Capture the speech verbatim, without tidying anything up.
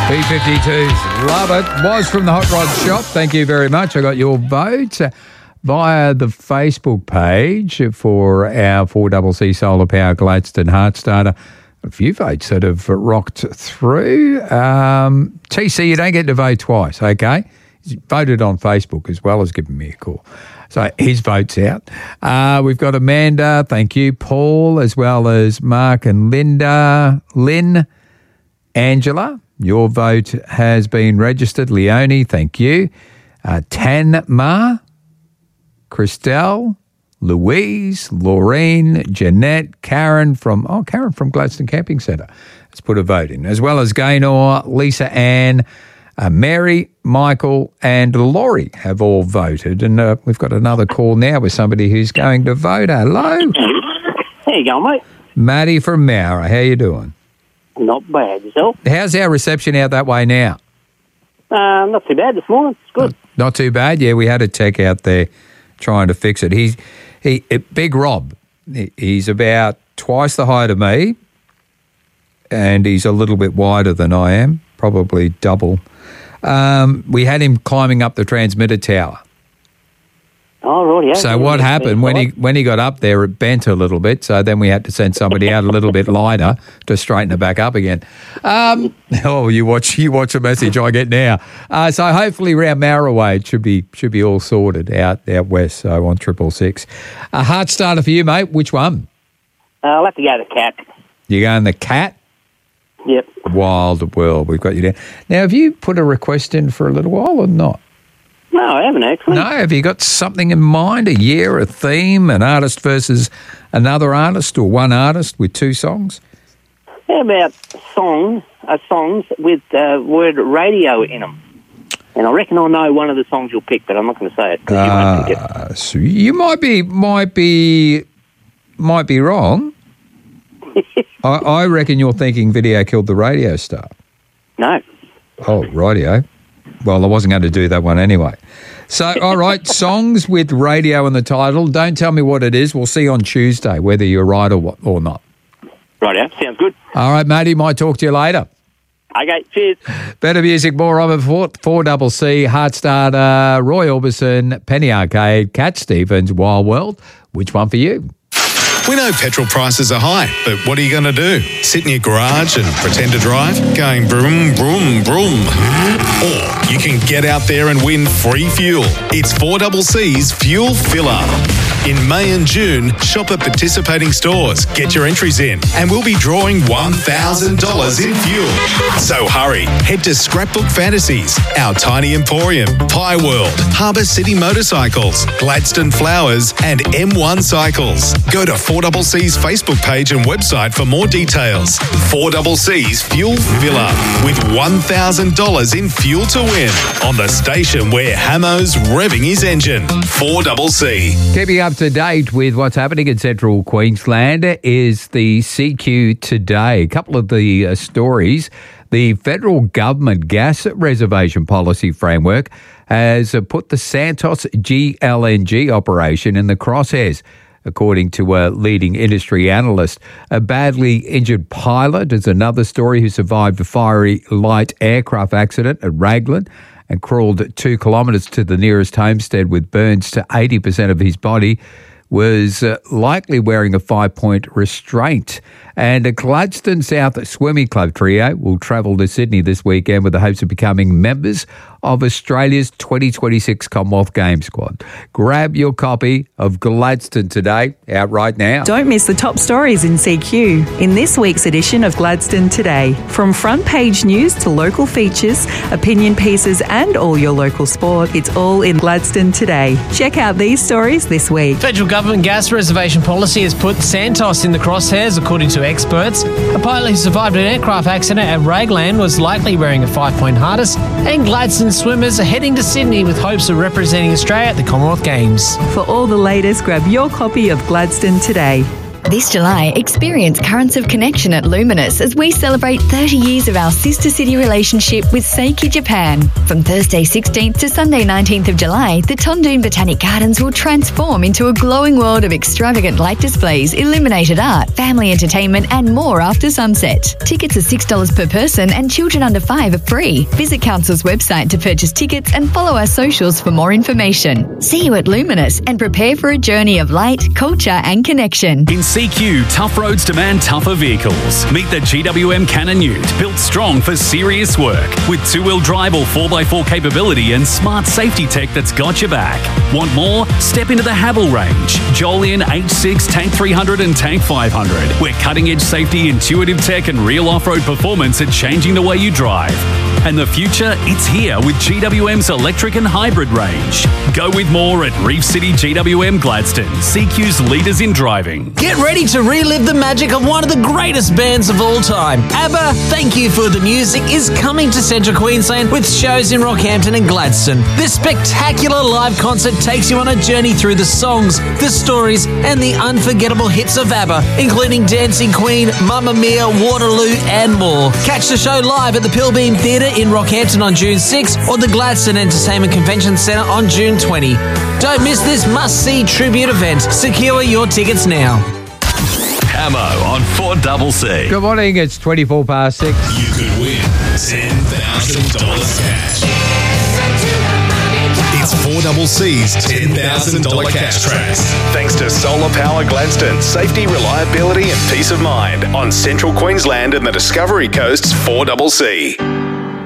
B fifty-twos, love it. Was from the Hot Rod Shop. Thank you very much. I got your vote via the Facebook page for our four C C Solar Power Gladstone Heartstarter. A few votes that have rocked through. Um, T C, you don't get to vote twice, okay? He's voted on Facebook as well as giving me a call. So his vote's out. Uh, we've got Amanda, thank you, Paul, as well as Mark and Linda, Lynn, Angela. Your vote has been registered. Leonie, thank you. Uh, Tan Ma, Christelle, Louise, Laureen, Jeanette, Karen from, oh, Karen from Gladstone Camping Centre. Let's put a vote in. As well as Gaynor, Lisa Ann, uh, Mary, Michael and Laurie have all voted. And uh, we've got another call now with somebody who's going to vote. Hello. How you going, mate? Matty from Mara. How you doing? Not bad. Yourself? How's our reception out that way now? Uh, not too bad this morning. It's good. Not, not too bad. Yeah, we had a tech out there trying to fix it. He's he, Big Rob. He, he's about twice the height of me, and he's a little bit wider than I am, probably double. Um, we had him climbing up the transmitter tower. Oh, right, yeah. So yeah, what yeah, happened when he when he got up there, it bent a little bit. So then we had to send somebody out a little bit lighter to straighten it back up again. Um, oh, you watch you watch the message I get now. Uh, so hopefully around Marraway it should be should be all sorted out out west. So on triple six. A heart starter for you, mate. Which one? Uh, I'll have to go to the Cat. You going the Cat? Yep. Wild World. We've got you down. Now, have you put a request in for a little while or not? No, I haven't actually. No, have you got something in mind? A year, a theme, an artist versus another artist, or one artist with two songs? How about songs, uh, songs with uh, word radio in them? And I reckon I know one of the songs you'll pick, but I'm not going to say it. 'Cause you won't pick Uh, so you might be, might be, might be wrong. I, I reckon you're thinking Video Killed the Radio Star. No. Oh, radio. Well, I wasn't going to do that one anyway. So, all right, songs with radio in the title. Don't tell me what it is. We'll see on Tuesday whether you're right or what, or not. Right, yeah, sounds good. All right, matey, might talk to you later. Okay, cheers. Better music, more of it. four, four C C, Heartstarter, Roy Orbison, Penny Arcade, Cat Stevens, Wild World. Which one for you? We know petrol prices are high, but what are you going to do? Sit in your garage and pretend to drive? Going broom, broom, broom. Or you can get out there and win free fuel. It's four C C's Fuel Filler. In May and June, shop at participating stores, get your entries in, and we'll be drawing one thousand dollars in fuel. So hurry, head to Scrapbook Fantasies, our tiny emporium, Pie World, Harbour City Motorcycles, Gladstone Flowers, and M one Cycles. Go to four C C's Facebook page and website for more details. four C C's Fuel Filler, with one thousand dollars in fuel to win on the station where Hamo's revving his engine. four C C. Keeping up to date with what's happening in central Queensland is the C Q Today. A couple of the uh, stories. The federal government gas reservation policy framework has uh, put the Santos G L N G operation in the crosshairs. According to a leading industry analyst, a badly injured pilot is another story who survived a fiery light aircraft accident at Raglan and crawled two kilometres to the nearest homestead with burns to eighty percent of his body, was uh, likely wearing a five-point restraint. And a Gladstone South Swimming Club trio will travel to Sydney this weekend with the hopes of becoming members of Australia's twenty twenty-six Commonwealth Games squad. Grab your copy of Gladstone Today, out right now. Don't miss the top stories in C Q in this week's edition of Gladstone Today. From front page news to local features, opinion pieces and all your local sport, it's all in Gladstone Today. Check out these stories this week. Federal government gas reservation policy has put Santos in the crosshairs, according to experts. A pilot who survived an aircraft accident at Raglan was likely wearing a five-point harness, and Gladstone swimmers are heading to Sydney with hopes of representing Australia at the Commonwealth Games. For all the latest, grab your copy of Gladstone Today. This July, experience Currents of Connection at Luminous as we celebrate thirty years of our sister city relationship with Seiki Japan. From Thursday sixteenth to Sunday nineteenth of July, the Tondoon Botanic Gardens will transform into a glowing world of extravagant light displays, illuminated art, family entertainment and more after sunset. Tickets are six dollars per person and children under five are free. Visit Council's website to purchase tickets and follow our socials for more information. See you at Luminous and prepare for a journey of light, culture and connection. In C Q, tough roads demand tougher vehicles. Meet the G W M Cannon Ute, built strong for serious work. With two-wheel drive or four by four capability and smart safety tech that's got your back. Want more? Step into the Havel range. Jolyon H six, Tank three hundred and Tank five hundred, where cutting-edge safety, intuitive tech and real off-road performance are changing the way you drive. And the future, it's here with G W M's electric and hybrid range. Go with more at Reef City G W M Gladstone, C Q's leaders in driving. Get ready to relive the magic of one of the greatest bands of all time. ABBA, Thank You for the Music, is coming to Central Queensland with shows in Rockhampton and Gladstone. This spectacular live concert takes you on a journey through the songs, the stories, and the unforgettable hits of ABBA, including Dancing Queen, Mamma Mia, Waterloo, and more. Catch the show live at the Pilbeam Theatre in Rockhampton on June sixth or the Gladstone Entertainment Convention Centre on June twentieth. Don't miss this must-see tribute event. Secure your tickets now. Hamo on four C C. Good morning, it's twenty-four past six. You could win ten thousand dollars cash. It's four C C's ten thousand dollars cash tracks. Thanks to Solar Power Gladstone. Safety, reliability and peace of mind on Central Queensland and the Discovery Coast's four C C.